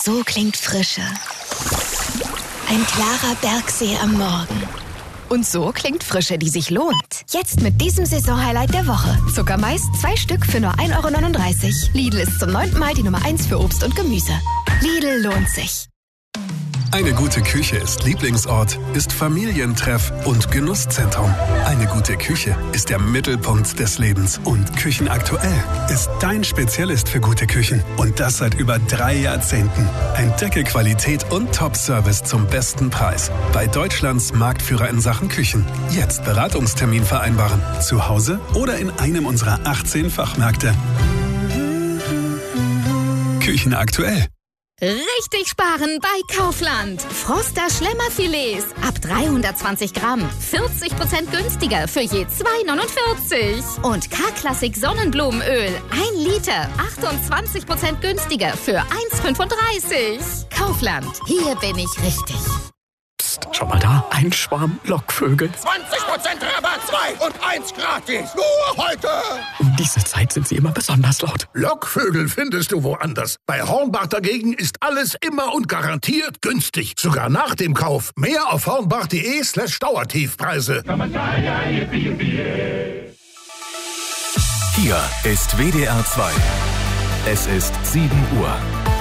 So klingt Frische. Ein klarer Bergsee am Morgen. Und so klingt Frische, die sich lohnt. Jetzt mit diesem Saisonhighlight der Woche. Zuckermais 2 Stück für nur 1,39 €. Lidl ist zum 9. Mal die Nummer 1 für Obst und Gemüse. Lidl lohnt sich. Eine gute Küche ist Lieblingsort, ist Familientreff und Genusszentrum. Eine gute Küche ist der Mittelpunkt des Lebens. Und Küchenaktuell ist dein Spezialist für gute Küchen. Und das seit über 3 Jahrzehnten. Entdecke Qualität und Top-Service zum besten Preis. Bei Deutschlands Marktführer in Sachen Küchen. Jetzt Beratungstermin vereinbaren. Zu Hause oder in einem unserer 18 Fachmärkte. Küchenaktuell. Richtig sparen bei Kaufland. Froster Schlemmerfilets ab 320 Gramm. 40% günstiger für je 2,49 €. Und K-Klassik Sonnenblumenöl 1 Liter. 28% günstiger für 1,35 €. Kaufland. Hier bin ich richtig. Psst, schau mal da. Ein Schwarm Lockvögel. 20% Rabatt, 2 und 1 gratis. Nur heute. Um diese Zeit sind sie immer besonders laut. Lockvögel findest du woanders. Bei Hornbach dagegen ist alles immer und garantiert günstig. Sogar nach dem Kauf. Mehr auf hornbach.de/Dauertiefpreise. Hier ist WDR 2. Es ist 7 Uhr.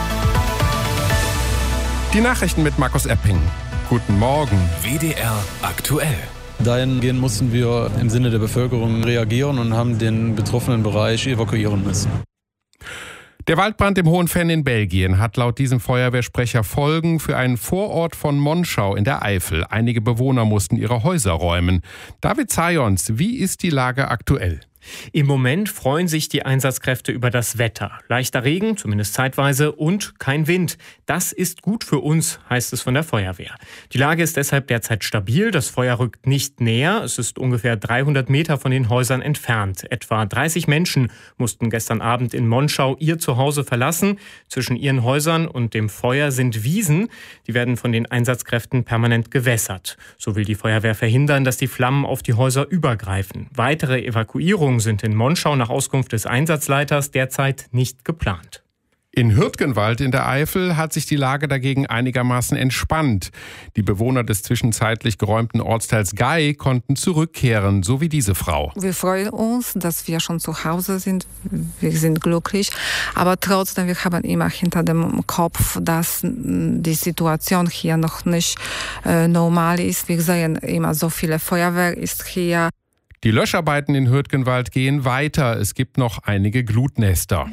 Die Nachrichten mit Markus Epping. Guten Morgen. WDR aktuell. Dahingehend mussten wir im Sinne der Bevölkerung reagieren und haben den betroffenen Bereich evakuieren müssen. Der Waldbrand im Hohenfenn in Belgien hat laut diesem Feuerwehrsprecher Folgen für einen Vorort von Monschau in der Eifel. Einige Bewohner mussten ihre Häuser räumen. David Zajons, wie ist die Lage aktuell? Im Moment freuen sich die Einsatzkräfte über das Wetter. Leichter Regen, zumindest zeitweise, und kein Wind. Das ist gut für uns, heißt es von der Feuerwehr. Die Lage ist deshalb derzeit stabil. Das Feuer rückt nicht näher. Es ist ungefähr 300 Meter von den Häusern entfernt. Etwa 30 Menschen mussten gestern Abend in Monschau ihr Zuhause verlassen. Zwischen ihren Häusern und dem Feuer sind Wiesen. Die werden von den Einsatzkräften permanent gewässert. So will die Feuerwehr verhindern, dass die Flammen auf die Häuser übergreifen. Weitere Evakuierungen sind in Monschau nach Auskunft des Einsatzleiters derzeit nicht geplant. In Hürtgenwald in der Eifel hat sich die Lage dagegen einigermaßen entspannt. Die Bewohner des zwischenzeitlich geräumten Ortsteils Gay konnten zurückkehren, so wie diese Frau. Wir freuen uns, dass wir schon zu Hause sind. Wir sind glücklich. Aber trotzdem, wir haben immer hinter dem Kopf, dass die Situation hier noch nicht normal ist. Wir sehen immer, so viele Feuerwehr ist hier. Die Löscharbeiten in Hürtgenwald gehen weiter. Es gibt noch einige Glutnester.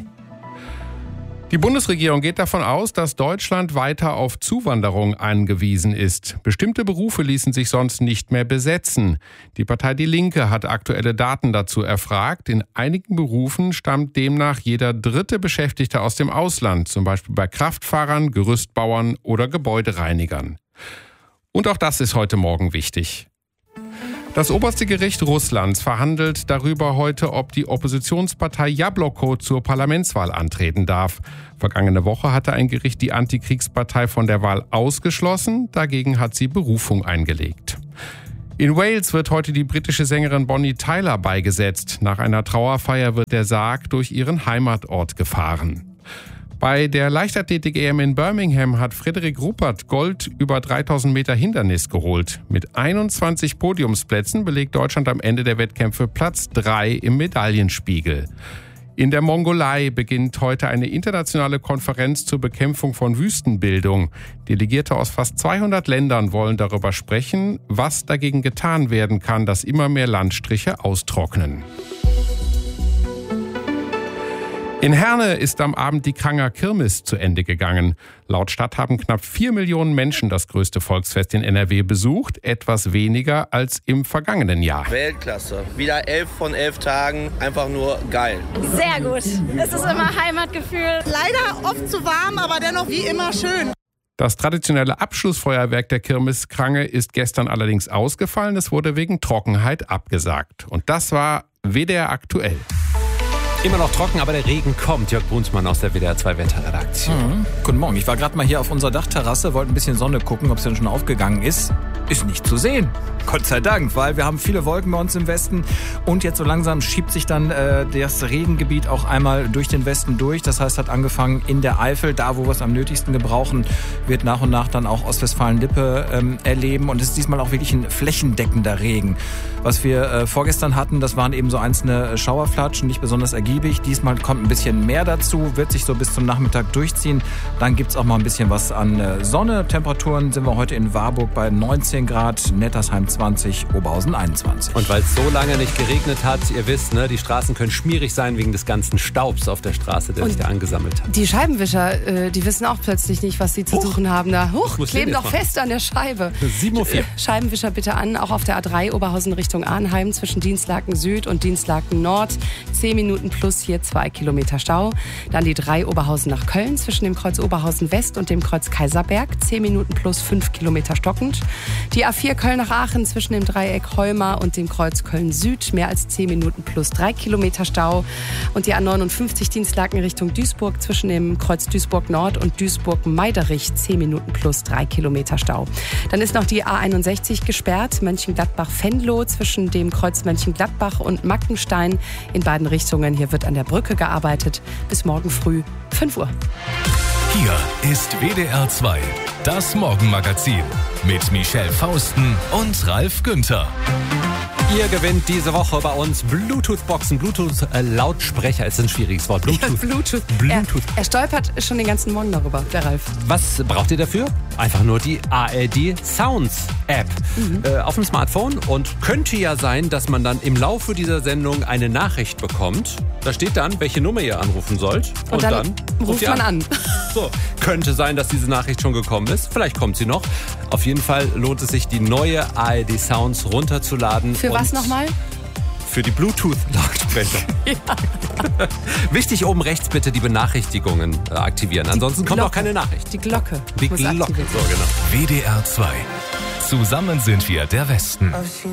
Die Bundesregierung geht davon aus, dass Deutschland weiter auf Zuwanderung angewiesen ist. Bestimmte Berufe ließen sich sonst nicht mehr besetzen. Die Partei Die Linke hat aktuelle Daten dazu erfragt. In einigen Berufen stammt demnach jeder 3. Beschäftigte aus dem Ausland, zum Beispiel bei Kraftfahrern, Gerüstbauern oder Gebäudereinigern. Und auch das ist heute Morgen wichtig. Das oberste Gericht Russlands verhandelt darüber heute, ob die Oppositionspartei Jabloko zur Parlamentswahl antreten darf. Vergangene Woche hatte ein Gericht die Antikriegspartei von der Wahl ausgeschlossen. Dagegen hat sie Berufung eingelegt. In Wales wird heute die britische Sängerin Bonnie Tyler beigesetzt. Nach einer Trauerfeier wird der Sarg durch ihren Heimatort gefahren. Bei der Leichtathletik-EM in Birmingham hat Frederik Ruppert Gold über 3000 Meter Hindernis geholt. Mit 21 Podiumsplätzen belegt Deutschland am Ende der Wettkämpfe Platz 3 im Medaillenspiegel. In der Mongolei beginnt heute eine internationale Konferenz zur Bekämpfung von Wüstenbildung. Delegierte aus fast 200 Ländern wollen darüber sprechen, was dagegen getan werden kann, dass immer mehr Landstriche austrocknen. In Herne ist am Abend die Kranger Kirmes zu Ende gegangen. Laut Stadt haben knapp 4 Millionen Menschen das größte Volksfest in NRW besucht, etwas weniger als im vergangenen Jahr. Weltklasse. Wieder 11 von 11 Tagen, einfach nur geil. Sehr gut. Es ist immer Heimatgefühl. Leider oft zu warm, aber dennoch wie immer schön. Das traditionelle Abschlussfeuerwerk der Kirmes Krange ist gestern allerdings ausgefallen. Es wurde wegen Trockenheit abgesagt. Und das war WDR aktuell. Immer noch trocken, aber der Regen kommt. Jörg Brunsmann aus der WDR 2 Wetterredaktion. Guten Morgen. Ich war gerade mal hier auf unserer Dachterrasse, wollte ein bisschen Sonne gucken, ob es denn schon aufgegangen ist. ist nicht zu sehen. Gott sei Dank, weil wir haben viele Wolken bei uns im Westen und jetzt so langsam schiebt sich dann das Regengebiet auch einmal durch den Westen durch. Das heißt, hat angefangen in der Eifel, da wo wir es am nötigsten gebrauchen, wird nach und nach dann auch Ostwestfalen-Lippe erleben und es ist diesmal auch wirklich ein flächendeckender Regen. Was wir vorgestern hatten, das waren eben so einzelne Schauerflatschen, nicht besonders ergiebig. Diesmal kommt ein bisschen mehr dazu, wird sich so bis zum Nachmittag durchziehen. Dann gibt's auch mal ein bisschen was an Sonne. Temperaturen sind wir heute in Warburg bei 19 Grad, Nettersheim 20, Oberhausen 21. Und weil es so lange nicht geregnet hat, ihr wisst, ne, die Straßen können schmierig sein wegen des ganzen Staubs auf der Straße, der sich da angesammelt hat. Die Scheibenwischer, die wissen auch plötzlich nicht, was sie zu suchen haben. Da kleben doch fest an der Scheibe. 7:04 Uhr. Scheibenwischer bitte an, auch auf der A3 Oberhausen Richtung Arnheim zwischen Dienstlaken Süd und Dienstlaken Nord. 10 Minuten plus hier 2 Kilometer Stau. Dann die 3 Oberhausen nach Köln zwischen dem Kreuz Oberhausen West und dem Kreuz Kaiserberg. 10 Minuten plus 5 Kilometer stockend. Die A4 Köln nach Aachen zwischen dem Dreieck Heumar und dem Kreuz Köln Süd. Mehr als 10 Minuten plus 3 Kilometer Stau. Und die A59 Dienstlaken Richtung Duisburg zwischen dem Kreuz Duisburg Nord und Duisburg Meiderich. 10 Minuten plus 3 Kilometer Stau. Dann ist noch die A61 gesperrt. Mönchengladbach-Venlo zwischen dem Kreuz Mönchengladbach und Mackenstein in beiden Richtungen. Hier wird an der Brücke gearbeitet. Bis morgen früh 5 Uhr. Hier ist WDR 2, das Morgenmagazin mit Michelle Fausten und Ralf Günther. Ihr gewinnt diese Woche bei uns Bluetooth-Boxen, Bluetooth-Lautsprecher. Ist ein schwieriges Wort. Bluetooth. Er stolpert schon den ganzen Morgen darüber, der Ralf. Was braucht ihr dafür? Einfach nur die ARD Sounds App auf dem Smartphone. Und könnte ja sein, dass man dann im Laufe dieser Sendung eine Nachricht bekommt. Da steht dann, welche Nummer ihr anrufen sollt. Und dann ruft man an. So, könnte sein, dass diese Nachricht schon gekommen ist. Vielleicht kommt sie noch. Auf jeden Fall lohnt es sich, die neue ARD Sounds runterzuladen. Für was nochmal? Für die Bluetooth-Lautsprecher. Ja. Wichtig, oben rechts bitte die Benachrichtigungen aktivieren. Ansonsten kommt auch keine Nachricht. Die Glocke. Die Glocke, so genau. WDR 2. Zusammen sind wir der Westen.